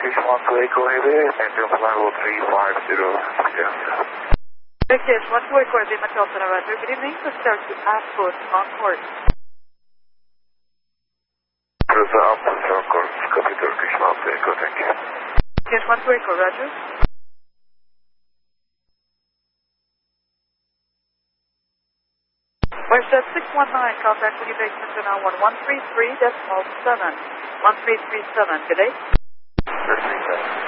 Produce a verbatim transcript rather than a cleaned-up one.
Turkish one two Echo Heavy, engine flight level three five zero. Turkish one two Echo Heavy, Matilda, Roger. Good evening, to Turkey Airport on course. Delta Alpha on course, copy Turkish one two Echo, thank you. Turkish one two Echo, Roger. Westjet six one nine, contact with you base center now one one three three decimal seven. one three three seven, good day. Good day.